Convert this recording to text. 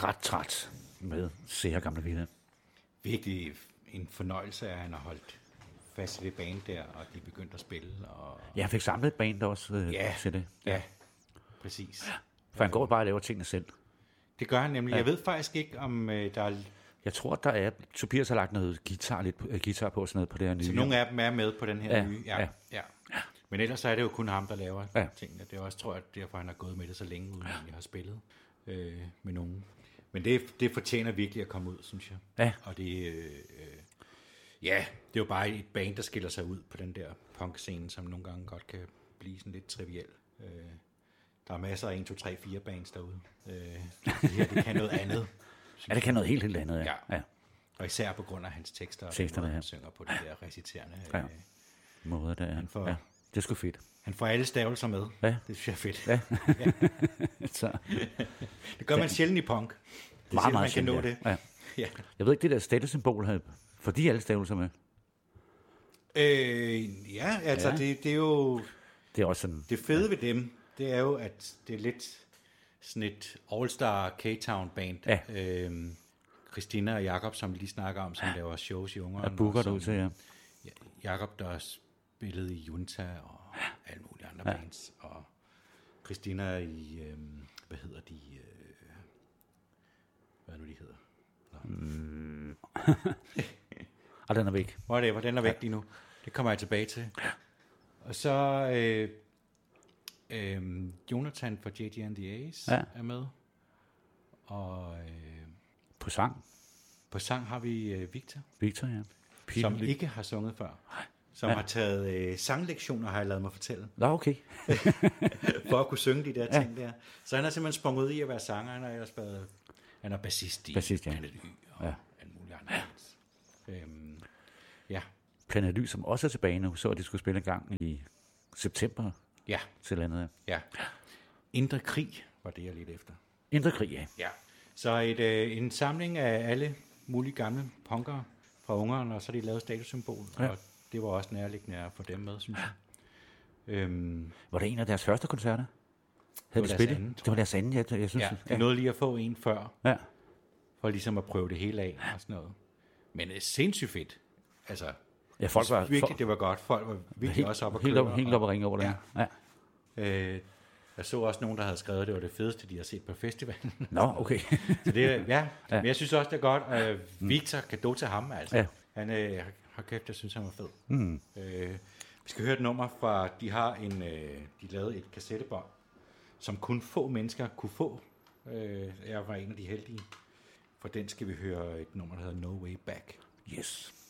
ret træt med Sære Gamle Vilhelm. Virkelig en fornøjelse, at han har holdt fast i det band der, og de begyndte at spille. Og... Ja, han fik samlet et band også til det. Ja, præcis. For han går bare og laver tingene selv. Det gør han nemlig. Ja. Jeg ved faktisk ikke, om der er... Jeg tror, der er... Tobias har lagt noget guitar på sådan noget på det her nye. Så nogle af dem er med på den her nye. Ja. Men ellers så er det jo kun ham, der laver tingene. Det er også, tror jeg, derfor han har gået med det så længe, uden at jeg har spillet med nogen. Men det fortjener virkelig at komme ud, synes jeg. Ja. Og det... det er jo bare et band, der skiller sig ud på den der punk-scene, som nogle gange godt kan blive sådan lidt triviel. Der er masser af 1, 2, 3, 4 bands derude. Det her, det kan noget andet. Ja, det kan noget helt andet, ja. Og især på grund af hans tekster, og han synger på det der reciterende måde. Der, det er sgu fedt. Han får alle stavelser med. Ja. Det synes jeg er fedt. Ja. Så. Det gør man sjældent i punk. Det meget, man kan nå det. Ja. Ja. Jeg ved ikke, det der stavelsymbol her, for de alle stavelser med. Det er jo... Det er også sådan... Det fede ved dem, det er jo, at det er lidt sådan et all-star K-Town band. Ja. Christina og Jakob, som vi lige snakker om, som laver shows i Ungeren. Jeg booker det ud til, Jakob, der har spillet i Junta og alle mulige andre bands. Og Christina i, hvad hedder de? Hvad er nu de hedder? Og den er væk. Whatever, den er væk lige nu. Det kommer jeg tilbage til. Og så Jonathan fra J.J. and the Ace er med. Og på sang? På sang har vi Victor. Victor, ja. Som ikke har sunget før. Som har taget sanglektioner, har jeg lavet mig fortælle. Nå, okay. For at kunne synge de der ting der. Så han har simpelthen sprunget ud i at være sanger. Han har ellers været... Han er bassist i Planet Y og alle mulige andre. Planet Y, som også er tilbage nu, så de skulle spille en gang i september. Ja. Til landet. Ja. Indre Krig var det, jeg lidt efter. Indre Krig, ja. Så en samling af alle mulige gamle punkere fra Ungeren, og så har de lavet statussymbol, og det var også nærliggende at få dem med, synes jeg. Var det en af deres første koncerter? Havde de spillet? Det var deres anden, jeg synes. De nåede lige at få en før, for ligesom at prøve det hele af og sådan noget. Men det er sindssygt fedt. Altså, folk var virkelig, det var godt. Folk var virkelig også op at køre. Helt op at ringe over det. Ja. Jeg så også nogen, der havde skrevet, at det var det fedeste, de har set på festivalen. Nå, okay. Så det, men jeg synes også, det er godt. Victor, kado til ham, altså. Ja. Han har kæft, jeg synes, han var fed. Vi skal høre et nummer fra, de lavede et kassettebånd, som kun få mennesker kunne få. Jeg var en af de heldige. For den skal vi høre et nummer, der hedder No Way Back. Yes.